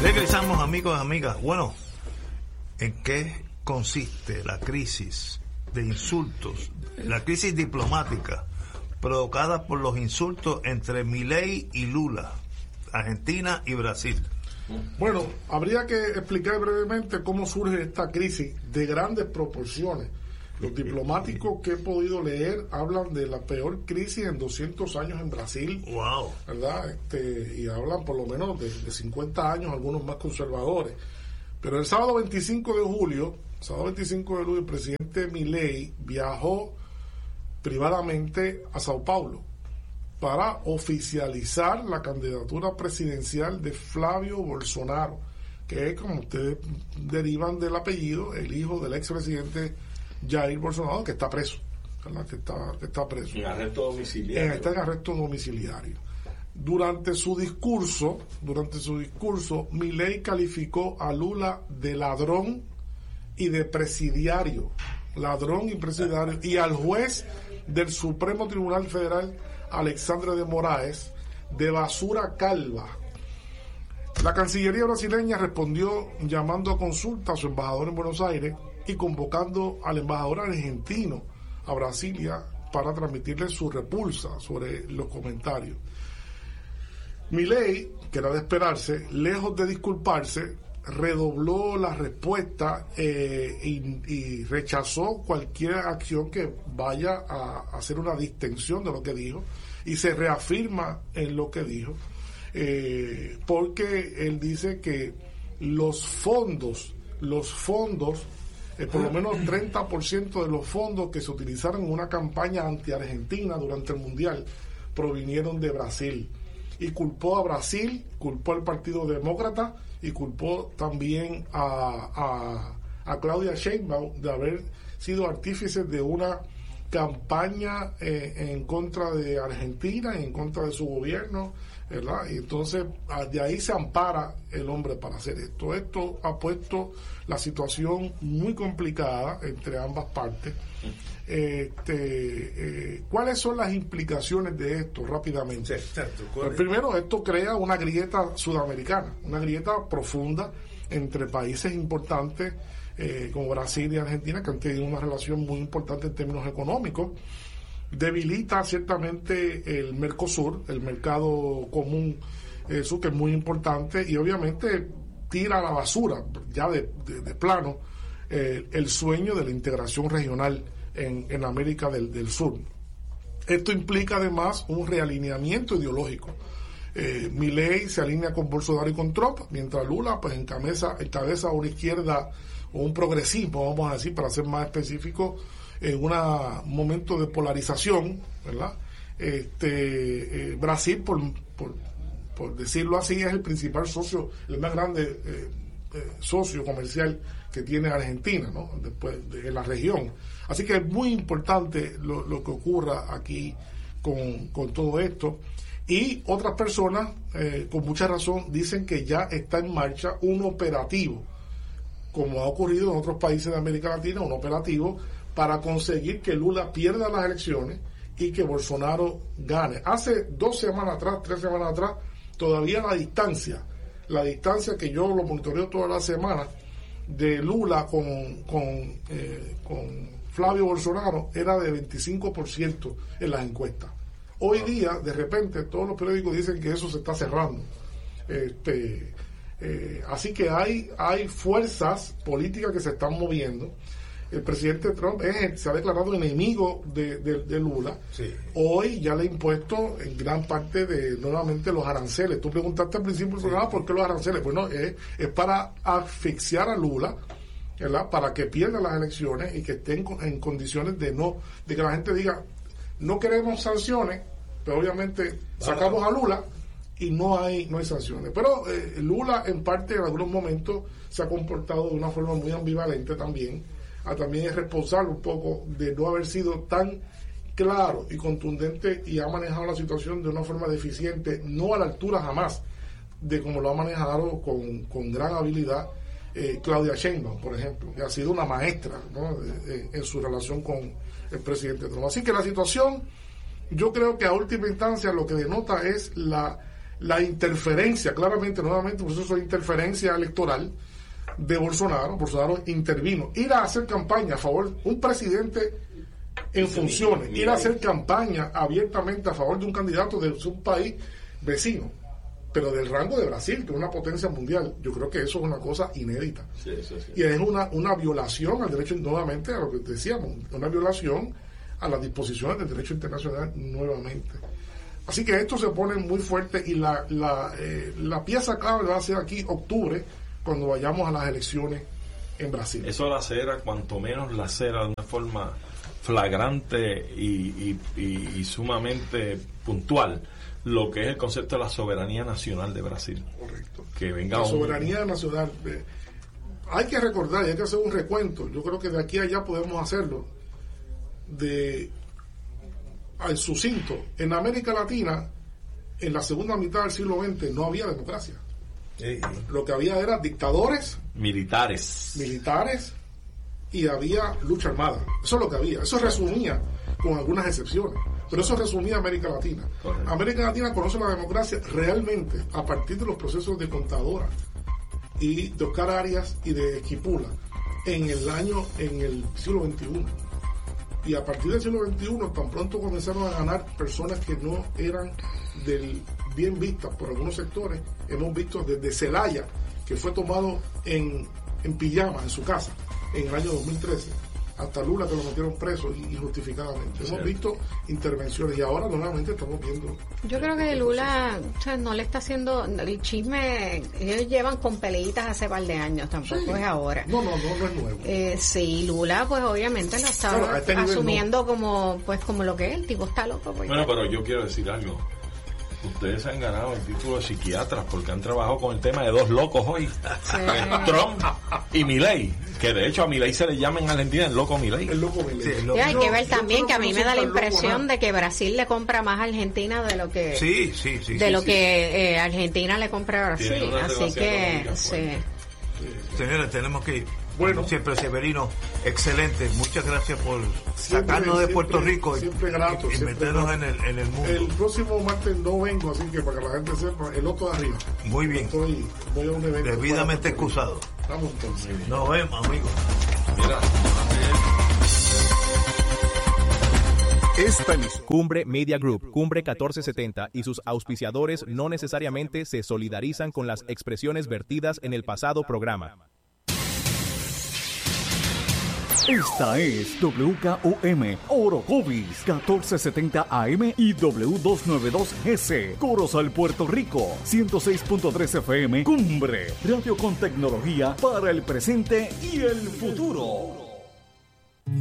Regresamos, amigos y amigas. Bueno, ¿en qué consiste la crisis de insultos, la crisis diplomática provocada por los insultos entre Milei y Lula, Argentina y Brasil? Bueno, habría que explicar brevemente cómo surge esta crisis de grandes proporciones. Los diplomáticos que he podido leer hablan de la peor crisis en 200 años en Brasil. Wow. ¿Verdad? Y hablan por lo menos de 50 años, algunos más conservadores. Pero el sábado 25 de julio, el presidente Milei viajó privadamente a Sao Paulo para oficializar la candidatura presidencial de Flavio Bolsonaro, que es, como ustedes derivan del apellido, el hijo del expresidente Jair Bolsonaro, que está preso, ¿verdad? Que está preso. En arresto domiciliario. Está en arresto domiciliario. Durante su discurso, Milei calificó a Lula de ladrón y de presidiario. Ladrón y presidiario. Y al juez del Supremo Tribunal Federal, Alexandre de Moraes, de basura calva. La Cancillería brasileña respondió llamando a consulta a su embajador en Buenos Aires y convocando al embajador argentino a Brasilia para transmitirle su repulsa sobre los comentarios. Milei, que era de esperarse, lejos de disculparse, redobló la respuesta y rechazó cualquier acción que vaya a hacer una distensión de lo que dijo, y se reafirma en lo que dijo, porque él dice que los fondos, por lo menos 30% de los fondos que se utilizaron en una campaña anti-argentina durante el Mundial provinieron de Brasil. Y culpó a Brasil, culpó al Partido Demócrata y culpó también a Claudia Sheinbaum de haber sido artífice de una campaña en contra de Argentina, en contra de su gobierno, ¿verdad? Y entonces de ahí se ampara el hombre para hacer esto. Esto ha puesto la situación muy complicada entre ambas partes. ¿Cuáles son las implicaciones de esto rápidamente? Pues primero, esto crea una grieta sudamericana, una grieta profunda entre países importantes como Brasil y Argentina, que han tenido una relación muy importante en términos económicos. Debilita ciertamente el Mercosur, el mercado común, eso que es muy importante, y obviamente tira a la basura ya de plano el sueño de la integración regional en América del Sur. Esto implica además un realineamiento ideológico. Milei se alinea con Bolsonaro y con Trump, mientras Lula pues encabeza una izquierda o un progresismo, vamos a decir, para ser más específico, en un momento de polarización, ¿verdad? Brasil, por decirlo así, es el principal socio, el más grande socio comercial que tiene Argentina, ¿no? Después de la región. Así que es muy importante lo que ocurra aquí con todo esto. Y otras personas, con mucha razón, dicen que ya está en marcha un operativo, como ha ocurrido en otros países de América Latina, un operativo para conseguir que Lula pierda las elecciones y que Bolsonaro gane. Hace 3 semanas atrás, todavía la distancia que yo lo monitoreo toda la semana de Lula con Flavio Bolsonaro era de 25% en las encuestas. Hoy día, de repente, todos los periódicos dicen que eso se está cerrando. Así que hay fuerzas políticas que se están moviendo. El presidente Trump se ha declarado enemigo de Lula. Sí. Hoy ya le ha impuesto en gran parte nuevamente los aranceles. Tú preguntaste al principio del programa por qué los aranceles. Bueno, es para asfixiar a Lula, ¿verdad? Para que pierda las elecciones y que estén en condiciones de que la gente diga, no queremos sanciones, pero obviamente sacamos a Lula y no hay sanciones. Pero Lula en parte en algunos momentos se ha comportado de una forma muy ambivalente también. También es responsable un poco de no haber sido tan claro y contundente, y ha manejado la situación de una forma deficiente, no a la altura jamás de como lo ha manejado con gran habilidad Claudia Sheinbaum, por ejemplo, que ha sido una maestra, ¿no? en su relación con el presidente Trump. Así que la situación, yo creo que a última instancia lo que denota es la la interferencia, claramente, nuevamente, un proceso de interferencia electoral de Bolsonaro. Bolsonaro intervino. Ir a hacer campaña a favor, un presidente en funciones, ir a hacer campaña abiertamente a favor de un candidato de un país vecino, pero del rango de Brasil, que es una potencia mundial. Yo creo que eso es una cosa inédita. Sí. Y es una violación al derecho, nuevamente, a lo que decíamos, una violación a las disposiciones del derecho internacional nuevamente. Así que esto se pone muy fuerte y la pieza clave va a ser aquí octubre, cuando vayamos a las elecciones en Brasil. Eso lacera, cuanto menos lacera de una forma flagrante y sumamente puntual lo que es el concepto de la soberanía nacional de Brasil. Correcto. Que venga la soberanía nacional. Hay que recordar, hay que hacer un recuento. Yo creo que de aquí a allá podemos hacerlo. Al sucinto, en América Latina, en la segunda mitad del siglo XX no había democracia. Lo que había era dictadores militares y había lucha armada. Eso es lo que había. Eso resumía, con algunas excepciones, pero eso resumía América Latina. Correcto. América Latina conoce la democracia realmente a partir de los procesos de Contadora y de Oscar Arias y de Esquipula en el siglo XXI. Y a partir del siglo XXI, tan pronto comenzaron a ganar personas que no eran bien vistas por algunos sectores. Hemos visto desde Zelaya, que fue tomado en pijama en su casa en el año 2013, hasta Lula, que lo metieron preso injustificadamente. Hemos visto intervenciones y ahora nuevamente estamos viendo. Yo creo que Lula, o sea, no le está haciendo el chisme. Ellos llevan con peleitas hace par de años, tampoco es ahora. No es nuevo. Sí, Lula pues obviamente lo está asumiendo como lo que es, el tipo está loco. Pues. Bueno, pero yo quiero decir algo. Ustedes han ganado el título de psiquiatras porque han trabajado con el tema de dos locos hoy. Sí. Trump y Milei, que de hecho a Milei se le llama en Argentina el loco Milei. El loco Milei. Sí, y hay que ver también que a mí me da la impresión de que Brasil le compra más a Argentina de lo que que Argentina le compra a Brasil. Así que Señores, tenemos que ir. Bueno, siempre Severino, excelente. Muchas gracias por sacarnos de Puerto Rico y meternos en el mundo. El próximo martes no vengo, así que para que la gente sepa, el otro de arriba. Muy bien. Voy a un evento. Debidamente excusado. Vamos entonces. Nos vemos, amigos. Mira. Esta emisora Cumbre Media Group, Cumbre 1470 y sus auspiciadores no necesariamente se solidarizan con las expresiones vertidas en el pasado programa. Esta es WKOM Orocovis 1470 AM y W292GC Corozal, Puerto Rico 106.3 FM Cumbre, radio con tecnología para el presente y el futuro.